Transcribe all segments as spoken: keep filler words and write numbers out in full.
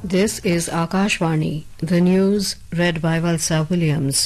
This is Akashvani, the news read by Valsa Williams.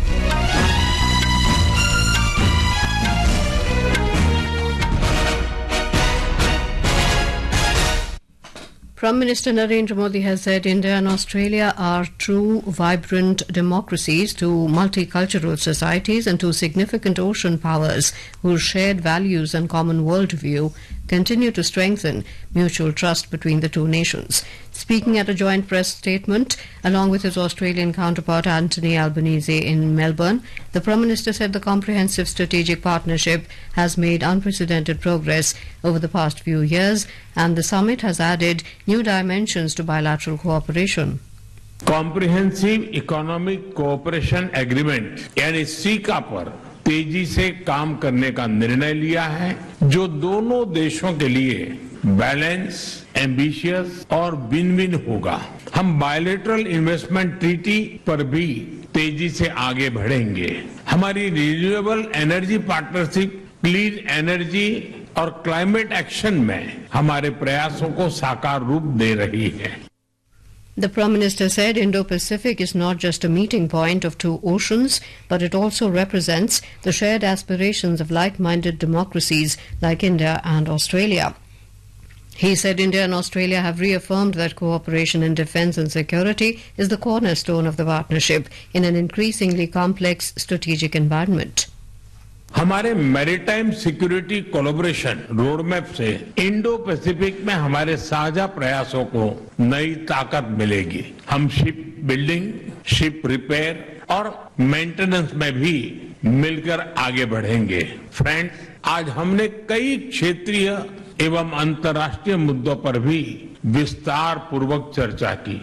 Prime Minister Narendra Modi has said India and Australia are true, vibrant democracies, two multicultural societies and two significant ocean powers whose shared values and common worldview continue to strengthen mutual trust between the two nations. Speaking at a joint press statement, along with his Australian counterpart Anthony Albanese in Melbourne, the Prime Minister said the comprehensive strategic partnership has made unprecedented progress over the past few years, and the summit has added new dimensions to bilateral cooperation. Comprehensive economic cooperation agreement यानी caeca पर तेजी से काम करने का निर्णय लिया है, जो दोनों देशों के लिए बैलेंस, एम्बिशियस और विन विन होगा। हम बायलैटरल इन्वेस्टमेंट ट्रीटी पर भी तेजी से आगे बढ़ेंगे। हमारी renewable energy partnership, clean energy और क्लाइमेट एक्शन में हमारे प्रयासों को साकार रूप दे रही है। The Prime Minister said Indo-Pacific is not just a meeting point of two oceans, but it also represents the shared aspirations of like-minded democracies like India and Australia. He said India and Australia have reaffirmed that cooperation in defence and security is the cornerstone of the partnership in an increasingly complex strategic environment. हमारे maritime security collaboration roadmap से Indo Pacific में हमारे साझा प्रयासों को नई ताकत मिलेगी। हम शिप बिल्डिंग, शिप रिपेयर और मेंटेनेंस में भी मिलकर आगे बढ़ेंगे। फ्रेंड्स, आज हमने कई क्षेत्रीय एवं अंतर्राष्ट्रीय मुद्दों पर भी विस्तार पूर्वक चर्चा की।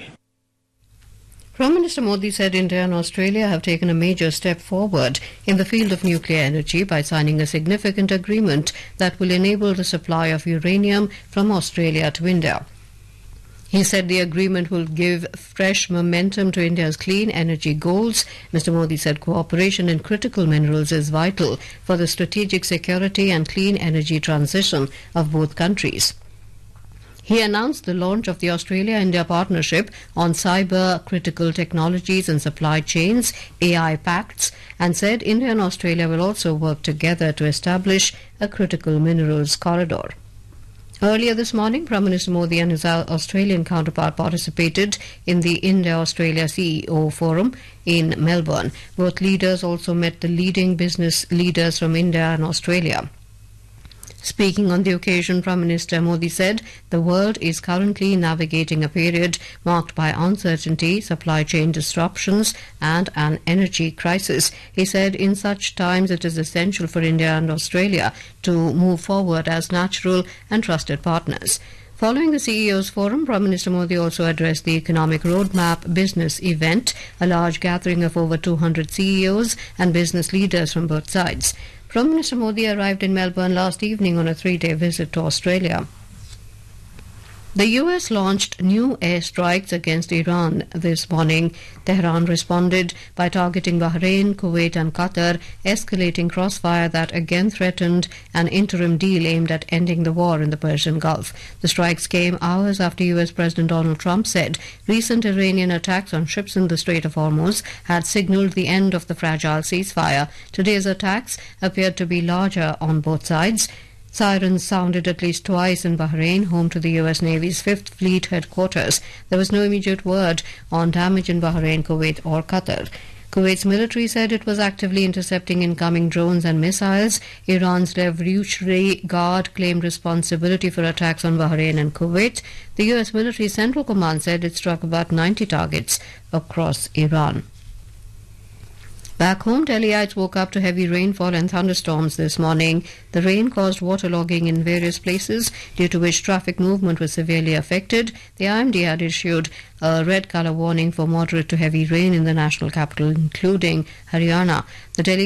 Prime Minister Modi said India and Australia have taken a major step forward in the field of nuclear energy by signing a significant agreement that will enable the supply of uranium from Australia to India. He said the agreement will give fresh momentum to India's clean energy goals. Mister Modi said cooperation in critical minerals is vital for the strategic security and clean energy transition of both countries. He announced the launch of the Australia-India Partnership on Cyber Critical Technologies and Supply Chains, A I Pacts, and said India and Australia will also work together to establish a critical minerals corridor. Earlier this morning, Prime Minister Modi and his Australian counterpart participated in the India-Australia C E O Forum in Melbourne. Both leaders also met the leading business leaders from India and Australia. Speaking on the occasion, Prime Minister Modi said the world is currently navigating a period marked by uncertainty, supply chain disruptions and an energy crisis. He said in such times it is essential for India and Australia to move forward as natural and trusted partners. Following the C E O's forum, Prime Minister Modi also addressed the Economic Roadmap Business event, a large gathering of over two hundred C E Os and business leaders from both sides. Prime Minister Modi arrived in Melbourne last evening on a three-day visit to Australia. The U S launched new airstrikes against Iran this morning. Tehran responded by targeting Bahrain, Kuwait and Qatar, escalating crossfire that again threatened an interim deal aimed at ending the war in the Persian Gulf. The strikes came hours after U S President Donald Trump said recent Iranian attacks on ships in the Strait of Hormuz had signaled the end of the fragile ceasefire. Today's attacks appeared to be larger on both sides. Sirens sounded at least twice in Bahrain, home to the U S Navy's Fifth Fleet headquarters. There was no immediate word on damage in Bahrain, Kuwait or Qatar. Kuwait's military said it was actively intercepting incoming drones and missiles. Iran's Revolutionary Guard claimed responsibility for attacks on Bahrain and Kuwait. The U S Military Central Command said it struck about ninety targets across Iran. Back home, Delhiites woke up to heavy rainfall and thunderstorms this morning. The rain caused waterlogging in various places, due to which traffic movement was severely affected. The I M D had issued a red colour warning for moderate to heavy rain in the national capital, including Haryana. The Delhi